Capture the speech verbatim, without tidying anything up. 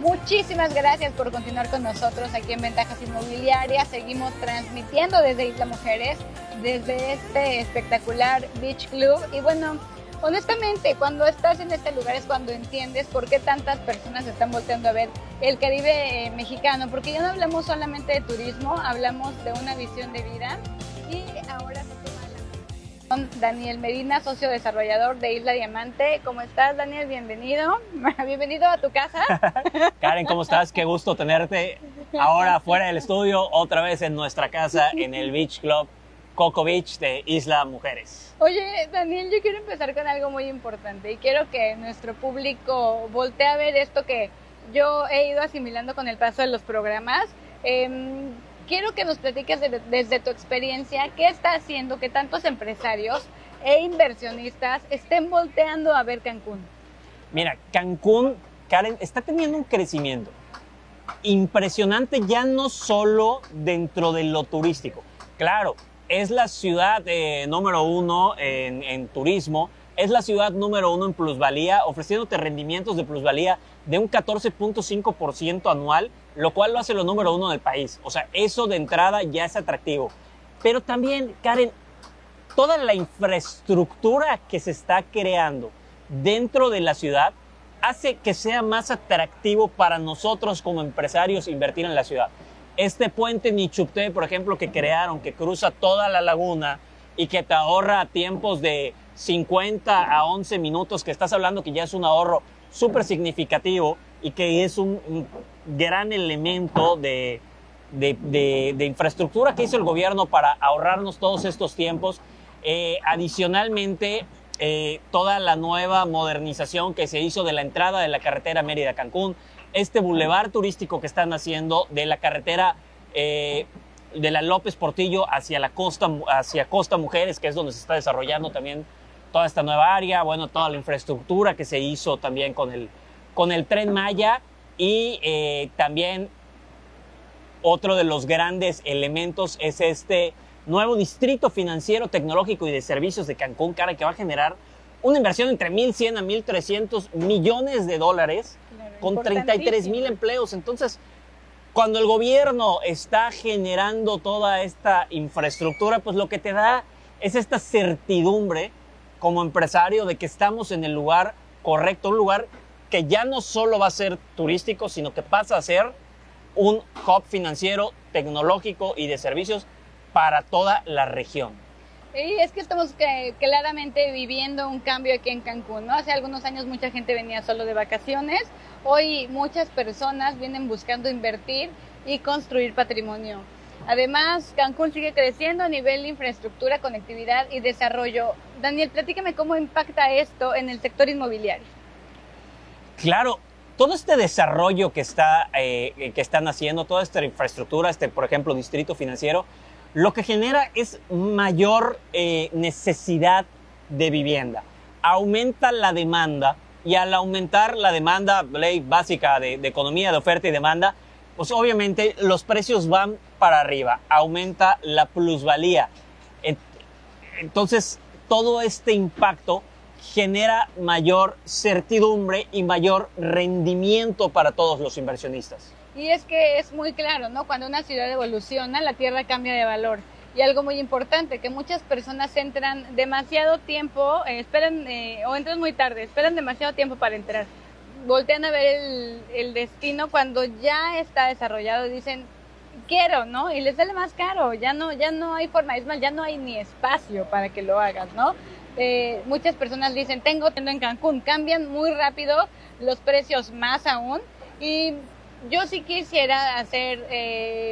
Muchísimas gracias por continuar con nosotros aquí en Ventajas Inmobiliarias. Seguimos transmitiendo desde Isla Mujeres, desde este espectacular Beach Club. Y bueno, honestamente, cuando estás en este lugar es cuando entiendes por qué tantas personas están volteando a ver el Caribe eh, mexicano, porque ya no hablamos solamente de turismo, hablamos de una visión de vida. Y ahora se toma la con Daniel Medina, socio desarrollador de Isla Diamante. ¿Cómo estás, Daniel? Bienvenido. Bienvenido a tu casa. Karen, ¿cómo estás? Qué gusto tenerte ahora fuera del estudio, otra vez en nuestra casa, en el Beach Club Coco Beach de Isla Mujeres. Oye, Daniel, yo quiero empezar con algo muy importante y quiero que nuestro público voltee a ver esto que yo he ido asimilando con el paso de los programas. Eh, quiero que nos platiques de, desde tu experiencia qué está haciendo que tantos empresarios e inversionistas estén volteando a ver Cancún. Mira, Cancún, Karen, está teniendo un crecimiento impresionante, ya no solo dentro de lo turístico. Claro, es la ciudad eh, número uno en, en turismo, es la ciudad número uno en plusvalía, ofreciéndote rendimientos de plusvalía de un catorce punto cinco por ciento anual, lo cual lo hace lo número uno del país. O sea, eso de entrada ya es atractivo. Pero también, Karen, toda la infraestructura que se está creando dentro de la ciudad hace que sea más atractivo para nosotros como empresarios invertir en la ciudad. Este puente Nichupté, por ejemplo, que crearon, que cruza toda la laguna y que te ahorra tiempos de cincuenta a once minutos, que estás hablando que ya es un ahorro súper significativo y que es un, un gran elemento de, de, de, de infraestructura que hizo el gobierno para ahorrarnos todos estos tiempos. Eh, adicionalmente, eh, toda la nueva modernización que se hizo de la entrada de la carretera Mérida-Cancún, este bulevar turístico que están haciendo de la carretera eh, de la López Portillo hacia la costa, hacia Costa Mujeres, que es donde se está desarrollando también toda esta nueva área, bueno, toda la infraestructura que se hizo también con el, con el Tren Maya y eh, también otro de los grandes elementos es este nuevo distrito financiero, tecnológico y de servicios de Cancún, cara, que va a generar una inversión entre mil cien a mil trescientos millones de dólares, claro, con treinta y tres mil empleos. Entonces, cuando el gobierno está generando toda esta infraestructura, pues lo que te da es esta certidumbre como empresario de que estamos en el lugar correcto, un lugar que ya no solo va a ser turístico, sino que pasa a ser un hub financiero, tecnológico y de servicios para toda la región. Y es que estamos que, claramente viviendo un cambio aquí en Cancún, ¿no? Hace algunos años mucha gente venía solo de vacaciones, hoy muchas personas vienen buscando invertir y construir patrimonio. Además, Cancún sigue creciendo a nivel de infraestructura, conectividad y desarrollo. Daniel, platícame cómo impacta esto en el sector inmobiliario. Claro, todo este desarrollo que, está, eh, que están haciendo, toda esta infraestructura, este, por ejemplo, distrito financiero, lo que genera es mayor eh, necesidad de vivienda. Aumenta la demanda y al aumentar la demanda, ley básica de, de economía de oferta y demanda, pues obviamente los precios van para arriba, aumenta la plusvalía. Entonces, todo este impacto genera mayor certidumbre y mayor rendimiento para todos los inversionistas. Y es que es muy claro, ¿no? Cuando una ciudad evoluciona, la tierra cambia de valor. Y algo muy importante, que muchas personas entran demasiado tiempo, eh, esperan, eh, o entran muy tarde, esperan demasiado tiempo para entrar. Voltean a ver el, el destino cuando ya está desarrollado y dicen, quiero, ¿no? Y les sale más caro, ya no, ya no hay forma, es más, ya no hay ni espacio para que lo hagas, ¿no? Eh, muchas personas dicen, tengo, tengo en Cancún, cambian muy rápido los precios más aún. Y yo sí quisiera hacer... Eh,